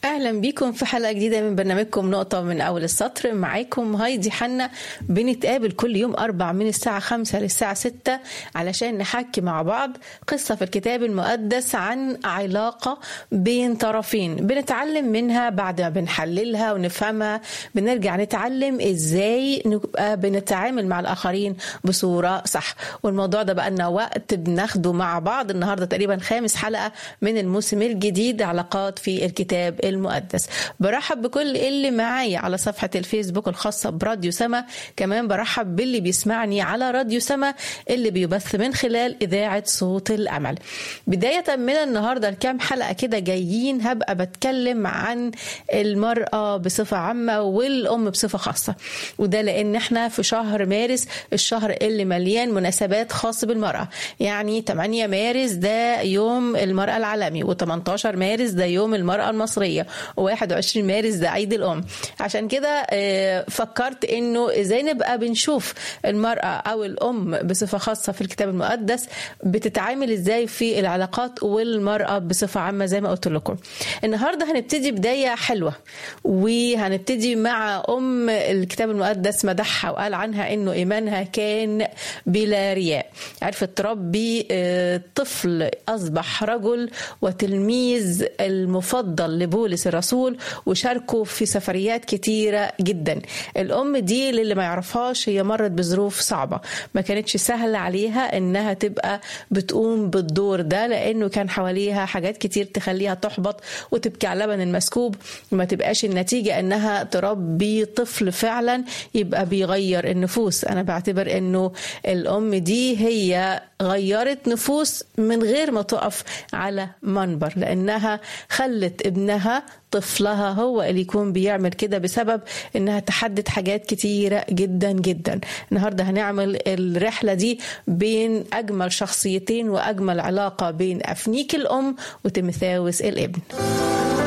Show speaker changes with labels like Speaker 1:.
Speaker 1: أهلا بيكم في حلقة جديدة من برنامجكم نقطة من أول السطر. معاكم هايدي حنا. بنتقابل كل يوم 4 من الساعة 5 للساعة 6 علشان نحكي مع بعض قصة في الكتاب المقدس عن علاقة بين طرفين، بنتعلم منها بعد ما بنحللها ونفهمها. بنرجع نتعلم إزاي نبقى بنتعامل مع الآخرين بصورة صح. والموضوع ده بقى لنا وقت بناخده مع بعض. النهاردة تقريبا 5 حلقة من الموسم الجديد علاقات في الكتاب المقدس. برحب بكل اللي معايا على صفحة الفيسبوك الخاصة براديو سما. كمان برحب باللي بيسمعني على راديو سما اللي بيبث من خلال إذاعة صوت الأمل. بداية من النهاردة الكام حلقة كده جايين هبقى بتكلم عن المرأة بصفة عامة والأم بصفة خاصة، وده لأن احنا في شهر مارس، الشهر اللي مليان مناسبات خاصة بالمرأة. يعني 8 مارس ده يوم المرأة العالمي، و18 مارس ده يوم المرأة المصرية، و21 مارس ده عيد الأم. عشان كده فكرت إنه إزاي نبقى بنشوف المرأة أو الأم بصفة خاصة في الكتاب المقدس بتتعامل إزاي في العلاقات، والمرأة بصفة عامة زي ما قلت لكم. النهاردة هنبتدي بداية حلوة، وهنبتدي مع أم الكتاب المقدس مدحها وقال عنها إنه إيمانها كان بلا رياء. عرفت تربي طفل أصبح رجل وتلميذ المفضل لبولس الرسول، وشاركوا في سفريات كتيرة جدا. الأم دي اللي ما يعرفهاش هي مرت بظروف صعبة، ما كانتش سهلة عليها إنها تبقى بتقوم بالدور ده، لأنه كان حواليها حاجات كتير تخليها تحبط وتبكي على لبن المسكوب، وما تبقاش النتيجة إنها تربي طفل فعلا يبقى بيغير النفوس. أنا بعتبر إنه الأم دي هي غيرت نفوس من غير ما تقف على منبر، لأنها خلت ابنها طفلها هو اللي يكون بيعمل كده بسبب انها تحدد حاجات كتيرة جدا جدا. النهاردة هنعمل الرحلة دي بين اجمل شخصيتين واجمل علاقة بين افنيك الام وتيموثاوس الابن.